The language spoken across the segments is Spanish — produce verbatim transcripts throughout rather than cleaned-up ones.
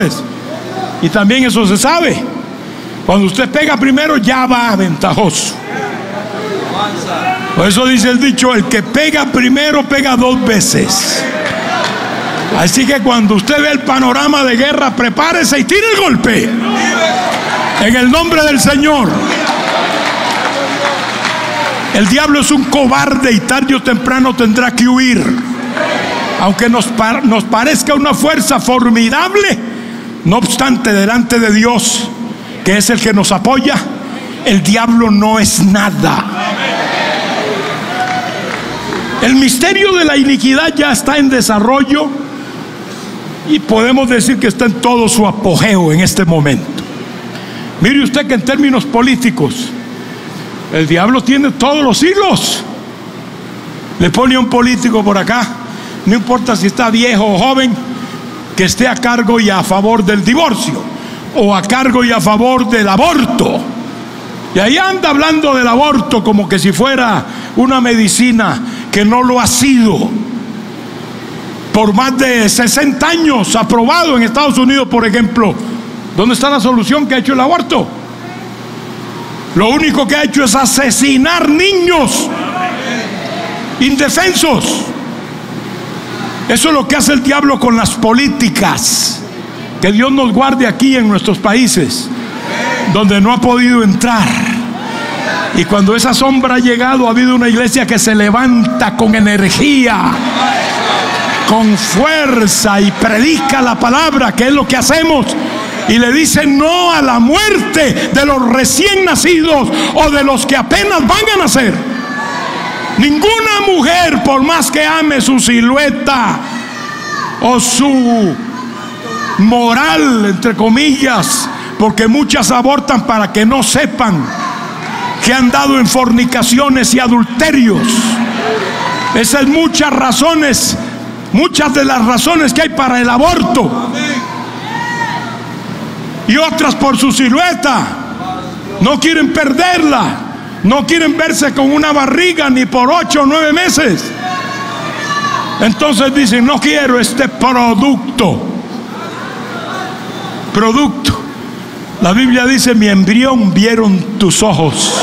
Y también eso se sabe. Cuando usted pega primero ya va ventajoso. Por eso dice el dicho: el que pega primero pega dos veces. Así que cuando usted ve el panorama de guerra, prepárese y tire el golpe en el nombre del Señor. El diablo es un cobarde y tarde o temprano tendrá que huir. Aunque nos, par- nos parezca una fuerza formidable, no obstante, delante de Dios, que es el que nos apoya, el diablo no es nada. El misterio de la iniquidad ya está en desarrollo y podemos decir que está en todo su apogeo en este momento. Mire usted que en términos políticos, el diablo tiene todos los hilos. Le pone a un político por acá, no importa si está viejo o joven, que esté a cargo y a favor del divorcio, o a cargo y a favor del aborto. Y ahí anda hablando del aborto como que si fuera una medicina que no lo ha sido. Por más de sesenta años aprobado en Estados Unidos, por ejemplo. ¿Dónde está la solución que ha hecho el aborto? Lo único que ha hecho es asesinar niños indefensos. Eso es lo que hace el diablo con las políticas. Que Dios nos guarde aquí en nuestros países, donde no ha podido entrar. Y cuando esa sombra ha llegado, ha habido una iglesia que se levanta con energía, con fuerza, y predica la palabra, que es lo que hacemos. Y le dice no a la muerte de los recién nacidos o de los que apenas van a nacer. Ninguna mujer, por más que ame su silueta o su moral, entre comillas, porque muchas abortan para que no sepan que han dado en fornicaciones y adulterios. Esas son muchas razones, muchas de las razones que hay para el aborto. Y otras por su silueta, no quieren perderla, no quieren verse con una barriga ni por ocho o nueve meses. Entonces dicen: no quiero este producto. Producto. La Biblia dice: mi embrión vieron tus ojos,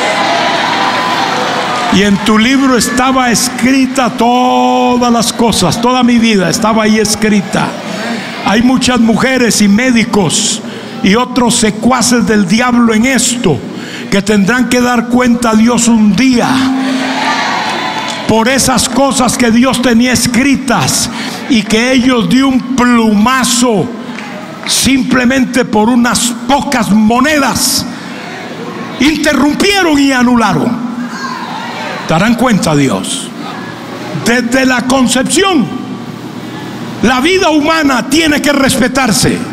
y en tu libro estaba escrita todas las cosas, toda mi vida estaba ahí escrita. Hay muchas mujeres y médicos y otros secuaces del diablo en esto, que tendrán que dar cuenta a Dios un día por esas cosas que Dios tenía escritas y que ellos de un plumazo, simplemente por unas pocas monedas, interrumpieron y anularon. Darán cuenta, Dios. Desde la concepción, la vida humana tiene que respetarse.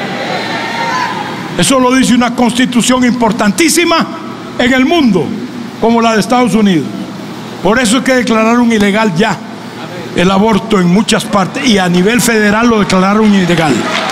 Eso lo dice una constitución importantísima en el mundo, como la de Estados Unidos. Por eso es que declararon ilegal ya el aborto en muchas partes, y a nivel federal lo declararon ilegal.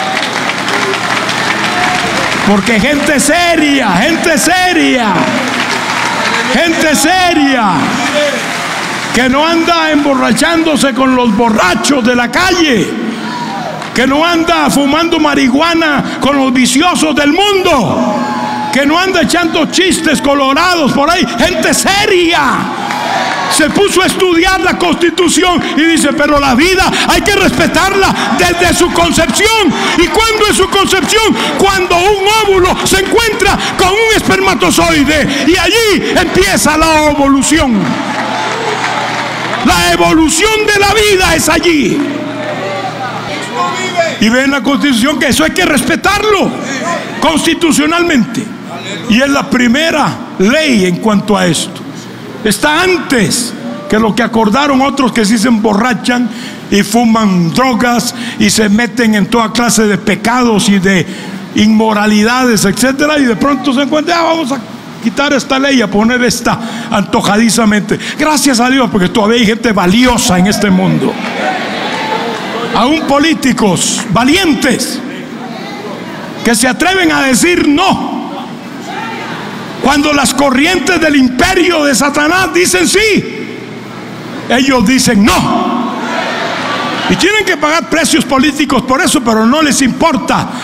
Porque gente seria, gente seria, gente seria, que no anda emborrachándose con los borrachos de la calle, que no anda fumando marihuana con los viciosos del mundo, que no anda echando chistes colorados por ahí. Gente seria se puso a estudiar la Constitución y dice: pero la vida hay que respetarla desde su concepción. ¿Y cuándo es su concepción? Cuando un óvulo se encuentra con un espermatozoide, y allí empieza la evolución. La evolución de la vida es allí. Y ve en la Constitución que eso hay que respetarlo constitucionalmente, y es la primera ley en cuanto a esto. Está antes que lo que acordaron otros que sí se emborrachan y fuman drogas y se meten en toda clase de pecados y de inmoralidades, etcétera, y de pronto se encuentran: ah, vamos a quitar esta ley, a poner esta antojadizamente. Gracias a Dios, porque todavía hay gente valiosa en este mundo, aún políticos valientes, que se atreven a decir no cuando las corrientes del imperio de Satanás dicen sí. Ellos dicen no. Y tienen que pagar precios políticos por eso, pero no les importa.